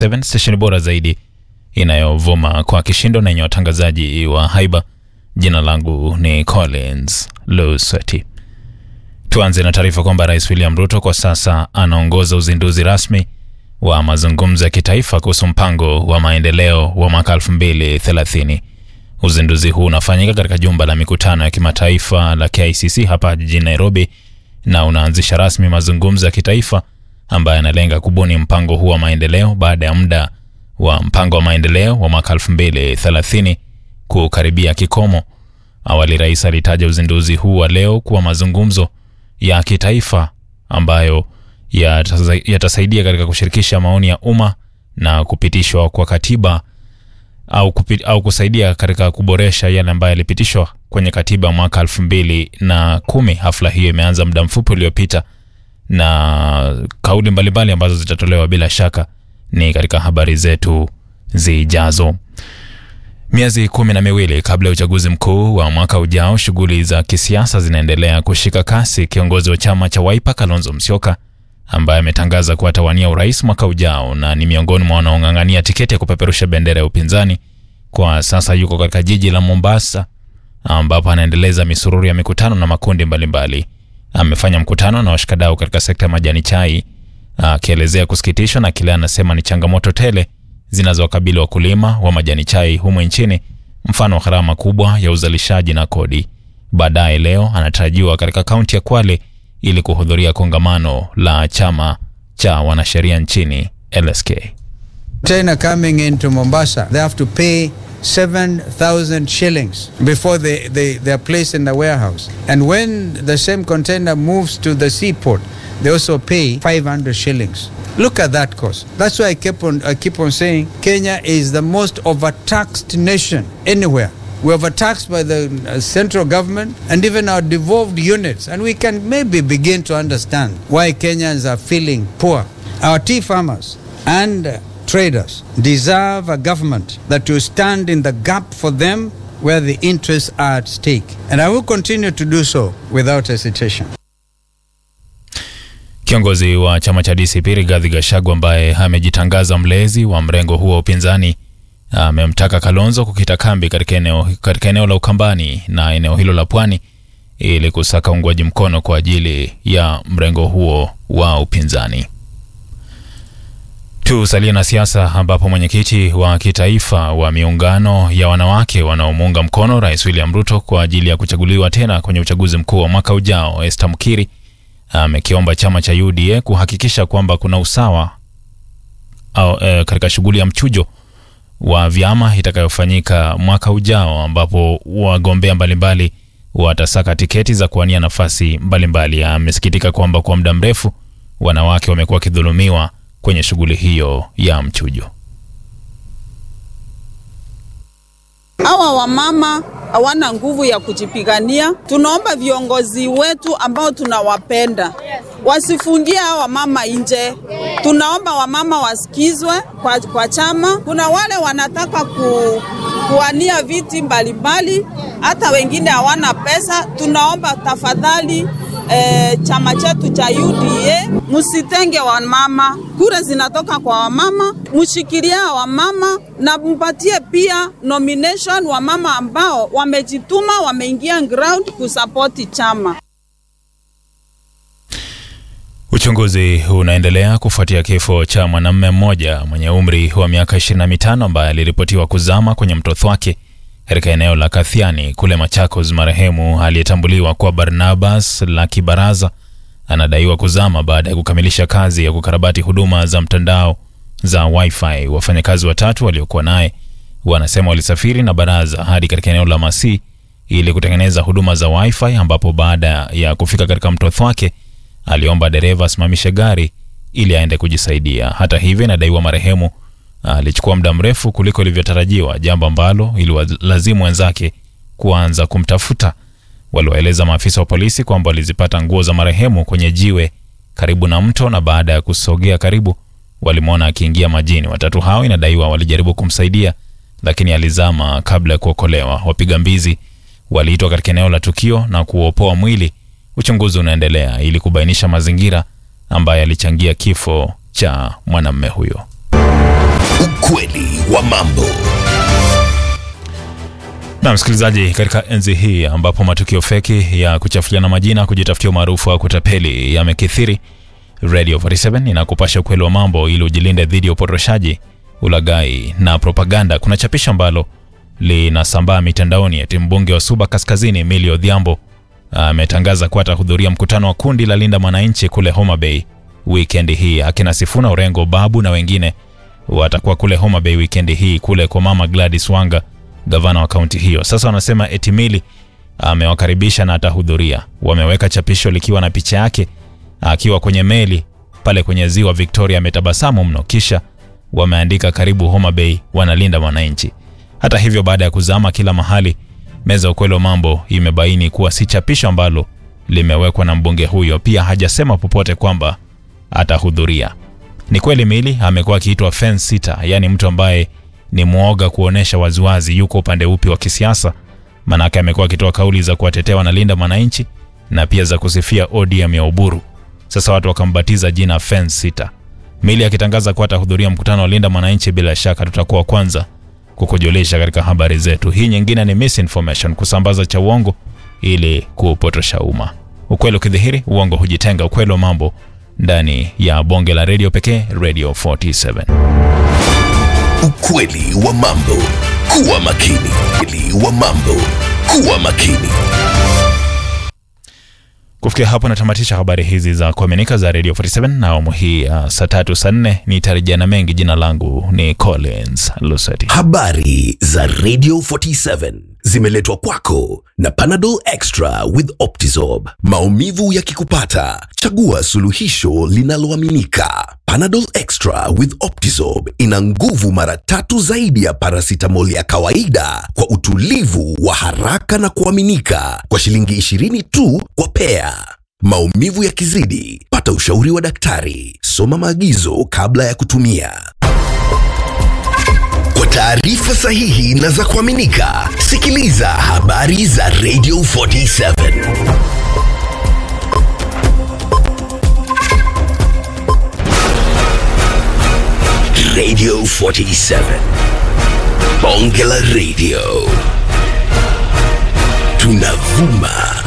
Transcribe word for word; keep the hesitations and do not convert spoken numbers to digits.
saba, station bora zaidi inayovuma kwa kishindo na yenye watangazaji wa haiba. Jina langu ni Collins Lusweti. Tuanze na taarifa kwamba Rais William Ruto kwa sasa anaongoza uzinduzi rasmi wa mazungumzo ya kitaifa kuhusu mpango wa maendeleo wa mwaka elfu mbili thelathini. Uzinduzi huu unafanyika katika jumba la mikutano ya kimataifa la K I C C hapa jijini Nairobi na unaanzisha rasmi mazungumzo ya kitaifa ambayo yanalenga kubuni mpango huu wa maendeleo baada ya muda wa mpango wa maendeleo wa mwaka elfu mbili thelathini kukaribia kikomo. Awali Rais alitaja uzinduzi huu wa leo kuwa mazungumzo ya kitaifa ambayo yatasaidia katika kushirikisha maoni ya umma na kupitishwa kwa katiba au, kupit, au kusaidia katika kuboresha yale ambayo yalipitishwa kwenye katiba mwaka elfu mbili na kumi. Hafla hiyo imeanza muda mfupi uliopita na kauli mbalimbali ambazo zitatolewa bila shaka ni katika habari zetu zijazo. Miezi kumi na miwili kabla ya uchaguzi mkuu wa mwaka ujao, shughuli za kisiasa zinaendelea kushika kasi. Kiongozi wa chama cha Wiper Kalonzo Musyoka ambaye ametangaza kuwa atawania urais mwaka ujao na ni miongoni mwa wanaong'ang'ania tiketi ya kupeperusha bendera ya upinzani, kwa sasa yuko katika jiji la Mombasa ambapo anaendeleza misururu ya mikutano na makundi mbalimbali. Amefanya mkutano na washikadau katika sekta ya majani chai, akielezea kusikitishwa na kile anasema ni changamoto tele zinazowakabili wakulima wa majani chai humu nchini, mfano gharama kubwa ya uzalishaji na kodi. Baadaye leo anatarajiwa katika kaunti ya Kwale ili kuhudhuria kongamano la chama cha wanasheria nchini L S K. Container coming into Mombasa, they have to pay seven thousand shillings before they, they, they are placed in the warehouse. And when the same container moves to the seaport, they also pay five hundred shillings. Look at that cost. That's why I keep on, I keep on saying Kenya is the most overtaxed nation anywhere. We're overtaxed by the central government and even our devolved units. And we can maybe begin to understand why Kenyans are feeling poor. Our tea farmers and uh, traders deserve a government that will stand in the gap for them where the interests are at stake. And I will continue to do so without hesitation. Kiongozi wa chama cha D C P Rigathi Gachagua ambaye amejitangaza mlezi wa mrengo huo upinzani amemtaka Kalonzo kukita kambi katika eneo katika eneo la Ukambani na eneo hilo la Pwani ili kusaka uungwaji mkono kwa ajili ya mrengo huo wa upinzani. Tusalie na siasa ambapo mwenyekiti wa kitaifa wa miungano ya wanawake wanaomuunga mkono Rais William Ruto kwa ajili ya kuchaguliwa tena kwenye uchaguzi mkuu wa mwaka ujao, Esther Mukiri amekiomba chama cha U D A kuhakikisha kwamba kuna usawa au e, katika shughuli ya mchujo wa vyama itakayofanyika mwaka ujao, ambapo wagombea mbalimbali watasaka tiketi za kuwania nafasi mbalimbali. Amesikitika kwamba kwa muda mrefu wanawake wamekuwa kidhulumiwa kwenye shughuli hiyo ya mchujo. Hawa wamama hawana nguvu ya kujipigania. Tunaomba viongozi wetu ambao tunawapenda wasifungie hawa mama nje. Tunaomba wamama wasikizwe kwa, kwa chama. Kuna wale wanataka ku, kuwania viti mbalimbali, hata wengine hawana pesa. Tunaomba tafadhali E, chama chetu cha U D A msitenge wamama, kura zinatoka kwa wamama, mshikilia wamama na mpatie pia nomination wamama ambao wamejituma, wameingia ground kusupport chama. Uchunguzi unaendelea kufuatia kifo cha mwanamume mmoja mwenye umri wa miaka ishirini na mitano ambaye aliripotiwa kuzama kwenye mto Thwake katika eneo la Kathiani kule Machakos. Marehemu aliyetambuliwa kwa Barnabas Lucky Baraza anadaiwa kuzama baada ya kukamilisha kazi ya kukarabati huduma za mtandao za Wi-Fi. Wafanyakazi watatu waliokuwa naye wanasema walisafiri na Baraza hadi katika eneo la Masi ili kutengeneza huduma za Wi-Fi, ambapo baada ya kufika katika mto Thwake aliomba dereva asimamishe gari ili aende kujisaidia. Hata hivyo, inadaiwa marehemu alichukua muda mrefu kuliko ilivyotarajiwa, jambo ambalo iliwalazimu wenzake kuanza kumtafuta. Waliwaeleza maafisa wa polisi kwamba walizipata nguo za marehemu kwenye jiwe karibu na mto, na baada ya kusogea karibu walimwona akiingia majini. Watatu hao inadaiwa walijaribu kumsaidia lakini alizama kabla ya kuokolewa. Wapiga mbizi waliitwa katika eneo la tukio na kuopoa mwili. Uchunguzi unaendelea ili kubainisha mazingira ambayo yalichangia kifo cha mwanamume huyo. Ukweli wa mambo. Na msikilizaji, katika enzi hii ambapo matukio feki ya kuchafuliana majina, kujitafutia umaarufu wa kutapeli yamekithiri, Radio forty-seven inakupasha ukweli wa mambo ili ujilinde dhidi ya upotoshaji, ulaghai na propaganda. Kuna chapisho ambalo linasambaa mitandaoni eti mbunge wa Suba Kaskazini Emilio Odhiambo ametangaza kuwa atahudhuria mkutano wa kundi la Linda Mwananchi kule Homa Bay weekend hii. Akina Sifuna Orengo Babu na wengine watakuwa kule Homa Bay weekend hii kule kwa Mama Gladys Wanga, gavana wa kaunti hiyo. Sasa wanasema eti Mili amewakaribisha na atahudhuria. Wameweka chapisho likiwa na picha yake akiwa kwenye meli pale kwenye ziwa Victoria, ametabasamu mno, kisha wameandika karibu Homa Bay wanalinda wananchi. Hata hivyo, baada ya kuzama kila mahali, meza ukweli wa mambo imebaini kuwa si chapisho ambalo limewekwa na mbunge huyo. Pia hajasema popote kwamba atahudhuria. Ni kweli Mili amekuwa akiitwa fence sitter, yani mtu ambaye ni muoga kuonesha waziwazi yuko upande upi wa kisiasa. Manake amekuwa akitoa kauli za kuwatetea wanalinda wananchi na pia za kusifia O D M ya Oburu. Sasa watu wakambatiza jina fence sitter. Mili akitangaza kuwa atahudhuria mkutano wa Linda Mwananchi, bila shaka tutakuwa kwanza kukujulisha katika habari zetu. Hii nyingine ni misinformation, kusambaza cha uongo ili kupotosha umma. Ukweli ukidhihiri, uongo hujitenga. Ukweli wa mambo ndani ya bonge la radio pekee, Radio forty-seven. Ukweli wa mambo. Kuwa makini. Ukweli wa mambo. Kuwa makini. Kufikia hapo natamatisha habari hizi za kuaminika za Radio forty-seven na awamu hii uh, saa tatu saa nne. Nitarejea na mengi. Jina langu ni Collins Lusati. Habari za Radio forty-seven zimeletwa kwako na Panadol Extra with Optizorb. Maumivu yakikupata, chagua suluhisho linaloaminika. Panadol Extra with Optizorb ina nguvu mara tatu zaidi ya paracetamol ya kawaida kwa utulivu wa haraka na kuaminika, kwa shilingi ishirini tu kwa pea. Maumivu yakizidi, pata ushauri wa daktari. Soma maagizo kabla ya kutumia. Kwa taarifa sahihi na za kuaminika, sikiliza habari za Radio forty-seven. Radio forty-seven. Bonge la Radio. Tunavuma